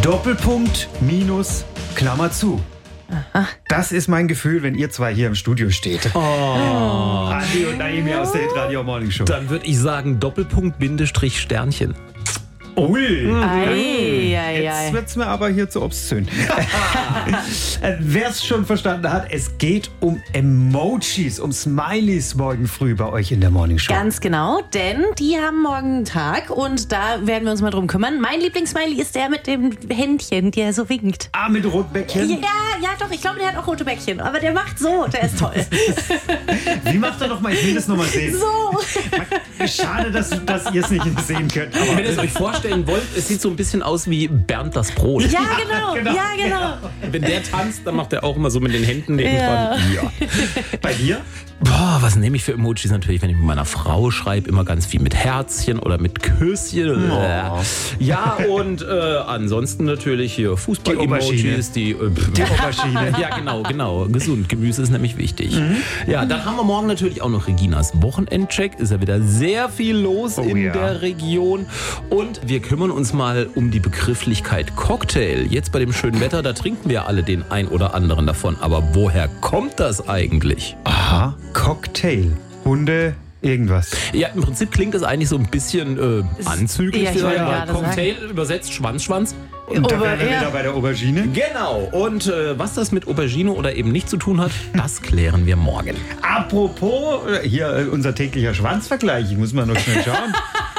Doppelpunkt minus Klammer zu. Aha. Das ist mein Gefühl, wenn ihr zwei hier im Studio steht. Andi und Naomi aus der Hitradio Morning Show. Dann würde ich sagen Doppelpunkt Bindestrich Sternchen. Ui. Ei. Jetzt wird's mir aber hier zu obszön. Wer es schon verstanden hat, es geht um Emojis, um Smileys morgen früh bei euch in der Morning Show. Ganz genau, denn die haben morgen einen Tag und da werden wir uns mal drum kümmern. Mein Lieblingssmiley ist der mit dem Händchen, der so winkt. Ah, mit Rotbäckchen? Ja, doch, ich glaube, der hat auch rote Bäckchen, aber der macht so, der ist toll. Wie macht er nochmal? Ich will das nochmal sehen. So. Schade, dass ihr es nicht sehen könnt. Aber Wenn ihr es euch vorstellen wollt, es sieht so ein bisschen aus wie Bernd das Brot. Ja, genau. Wenn der tanzt, dann macht er auch immer so mit den Händen nebendran. Ja. bei dir? Boah, was nehme ich für Emojis? Natürlich, wenn ich mit meiner Frau schreibe, immer ganz viel mit Herzchen oder mit Küsschen. Oh. Ja, und ansonsten natürlich hier Fußball-Emojis. Die Aubergine. Ja, genau. Gesund. Gemüse ist nämlich wichtig. Ja, dann haben wir morgen natürlich auch noch Reginas Wochenendcheck. Ist ja wieder sehr viel los in der Region. Und wir kümmern uns mal um die Begrifflichkeit Cocktail. Jetzt bei dem schönen Wetter, da trinken wir alle den ein oder anderen davon. Aber woher kommt das eigentlich? Aha, Cocktail. Hunde, irgendwas. Ja, im Prinzip klingt das eigentlich so ein bisschen anzüglich. Ja, ich wollte weil gerade Cocktail übersetzt Schwanz. Und da wären wir wieder bei der Aubergine. Genau. Und was das mit Aubergine oder eben nicht zu tun hat, das klären wir morgen. Apropos, hier unser täglicher Schwanzvergleich. Ich muss mal noch schnell schauen.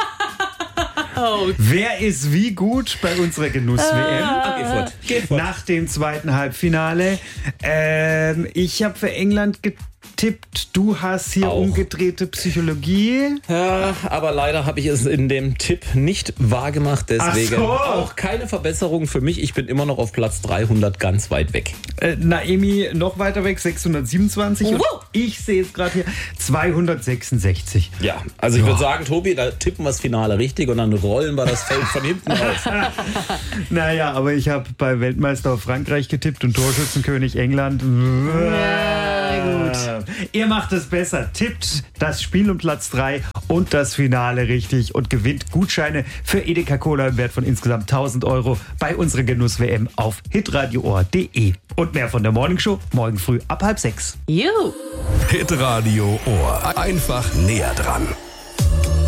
Wer ist wie gut bei unserer Genuss-WM? Geht fort. Nach dem zweiten Halbfinale. Ich habe für England getippt. Du hast hier Auch. umgedrehte Psychologie. Ja, aber leider habe ich es in dem Tipp nicht wahrgemacht. Deswegen Ach so. auch keine Verbesserung für mich. Ich bin immer noch auf Platz 300 ganz weit weg. Naomi noch weiter weg, 627. Und ich sehe es gerade hier, 266. Ja, also ich würde sagen, Tobi, da tippen wir das Finale richtig und dann rollen wir das Feld von hinten auf. Naja, aber ich habe bei Weltmeister auf Frankreich getippt und Torschützenkönig England. Ja, gut. Ihr macht es besser. Tippt das Spiel um Platz 3 und das Finale richtig und gewinnt Gutscheine für Edeka Cola im Wert von insgesamt 1.000 € bei unserer Genuss-WM auf hitradioohr.de. Und mehr von der Morning Show morgen früh ab 5:30. Juhu. Hitradio Ohr. Einfach näher dran.